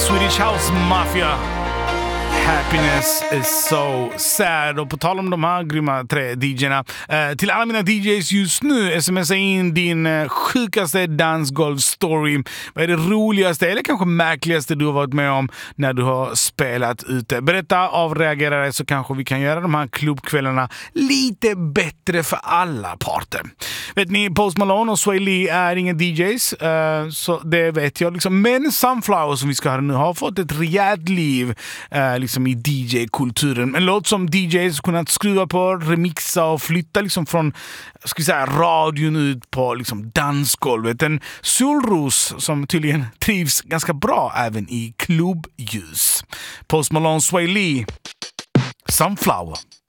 Swedish House Mafia. Happiness is so sad. Och på tal om de här grymma tre DJ:na, till alla mina DJs just nu, smsa in din sjukaste dansgolf-story. Vad är det roligaste eller kanske märkligaste du har varit med om när du har spelat ute? Berätta, avreagera dig, så kanske vi kan göra de här klubbkvällarna lite bättre för alla parter. Vet ni, Post Malone och Sway Lee är inga DJs, så det vet jag liksom. Men Sunflower, som vi ska höra nu, har fått ett rejält liv liksom i DJ-kulturen. En låt som DJs kunnat skruva på, remixa och flytta liksom från, ska vi säga, radion ut på liksom dansgolvet. En solros som tydligen trivs ganska bra även i klubbljus. Post Malone, Sway Lee, Sunflower.